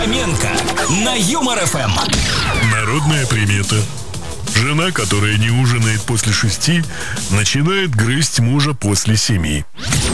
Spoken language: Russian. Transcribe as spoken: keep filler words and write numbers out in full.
Фоменко на Юмор эф эм. Народная примета. Жена, которая не ужинает после шести, начинает грызть мужа после семи.